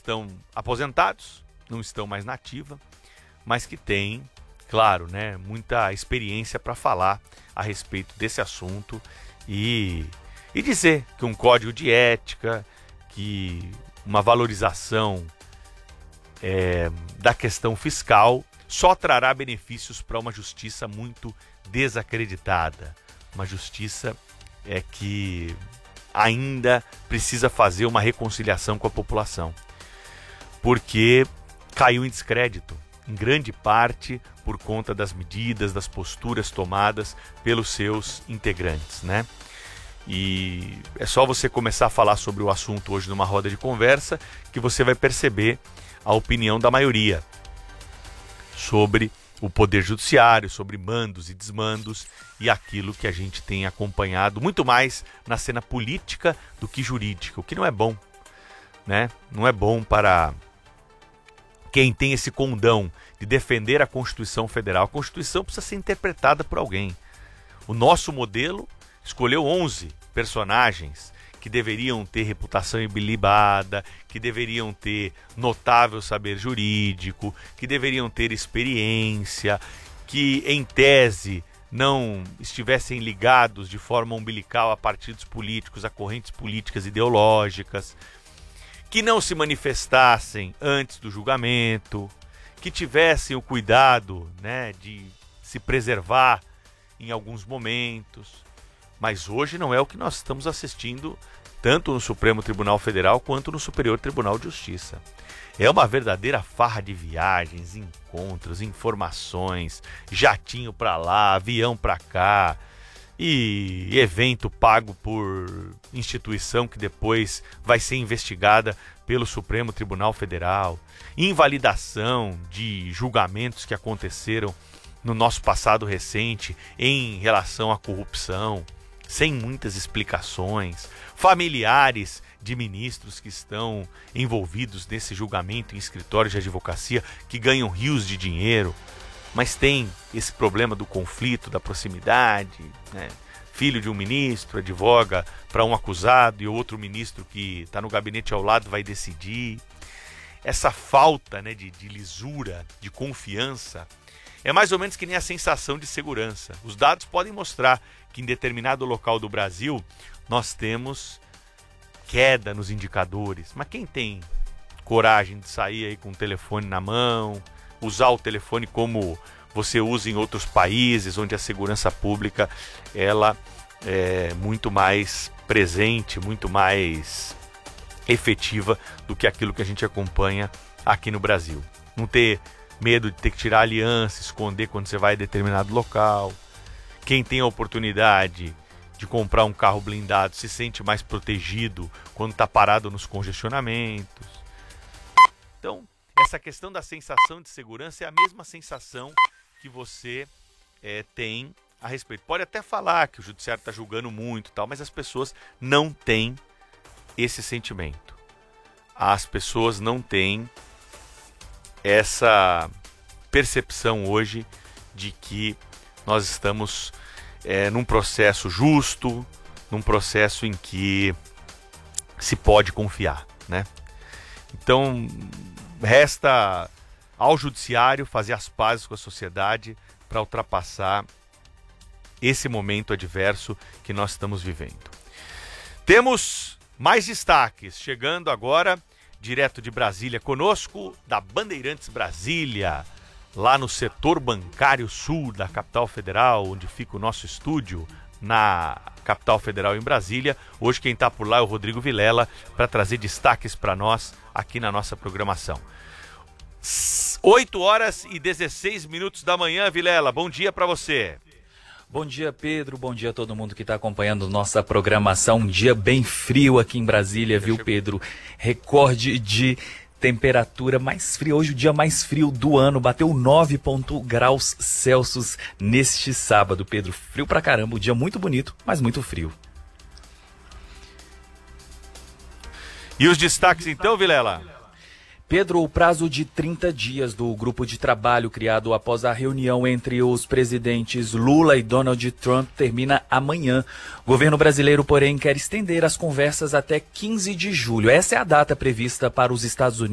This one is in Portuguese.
estão aposentados, não estão mais na ativa, mas que têm, claro, né, muita experiência para falar a respeito desse assunto e dizer que um código de ética, que uma valorização da questão fiscal só trará benefícios para uma justiça muito desacreditada, uma justiça que ainda precisa fazer uma reconciliação com a população, porque caiu em descrédito, em grande parte por conta das medidas, das posturas tomadas pelos seus integrantes, né? E é só você começar a falar sobre o assunto hoje numa roda de conversa que você vai perceber a opinião da maioria sobre o poder judiciário, sobre mandos e desmandos e aquilo que a gente tem acompanhado muito mais na cena política do que jurídica, o que não é bom, né? Não é bom para quem tem esse condão de defender a Constituição Federal. A Constituição precisa ser interpretada por alguém. O nosso modelo escolheu 11 personagens que deveriam ter reputação ilibada, que deveriam ter notável saber jurídico, que deveriam ter experiência, que em tese não estivessem ligados de forma umbilical a partidos políticos, a correntes políticas ideológicas, que não se manifestassem antes do julgamento, que tivessem o cuidado, né, de se preservar em alguns momentos. Mas hoje não é o que nós estamos assistindo tanto no Supremo Tribunal Federal quanto no Superior Tribunal de Justiça. É uma verdadeira farra de viagens, encontros, informações, jatinho para lá, avião para cá e evento pago por instituição que depois vai ser investigada pelo Supremo Tribunal Federal, invalidação de julgamentos que aconteceram no nosso passado recente em relação à corrupção, sem muitas explicações, familiares de ministros que estão envolvidos nesse julgamento em escritórios de advocacia que ganham rios de dinheiro, mas tem esse problema do conflito, da proximidade, né? Filho de um ministro advoga para um acusado e outro ministro que está no gabinete ao lado vai decidir. Essa falta, né, de lisura, de confiança, é mais ou menos que nem a sensação de segurança. Os dados podem mostrar que em determinado local do Brasil nós temos queda nos indicadores. Mas quem tem coragem de sair aí com o telefone na mão, usar o telefone como você usa em outros países, onde a segurança pública ela é muito mais presente, muito mais efetiva do que aquilo que a gente acompanha aqui no Brasil. Não ter medo de ter que tirar aliança, esconder quando você vai a determinado local. Quem tem a oportunidade de comprar um carro blindado se sente mais protegido quando está parado nos congestionamentos. Então, essa questão da sensação de segurança é a mesma sensação que você tem a respeito. Pode até falar que o judiciário está julgando muito, tal, mas as pessoas não têm esse sentimento. As pessoas não têm essa percepção hoje de que nós estamos num processo justo, num processo em que se pode confiar, né? Então, resta ao judiciário fazer as pazes com a sociedade para ultrapassar esse momento adverso que nós estamos vivendo. Temos mais destaques chegando agora, direto de Brasília conosco, da Bandeirantes Brasília, lá no setor bancário sul da capital federal, onde fica o nosso estúdio, na capital federal em Brasília. Hoje quem está por lá é o Rodrigo Vilela, para trazer destaques para nós aqui na nossa programação. 8h16 da manhã, Vilela, bom dia para você. Bom dia, Pedro, bom dia a todo mundo que está acompanhando nossa programação. Um dia bem frio aqui em Brasília, viu, Pedro? Recorde de temperatura mais fria, hoje o dia mais frio do ano, bateu 9 graus Celsius neste sábado, Pedro. Frio pra caramba, um dia muito bonito, mas muito frio. E os destaques então, Vilela? Pedro, o prazo de 30 dias do grupo de trabalho criado após a reunião entre os presidentes Lula e Donald Trump termina amanhã. O governo brasileiro, porém, quer estender as conversas até 15 de julho. Essa é a data prevista para os Estados Unidos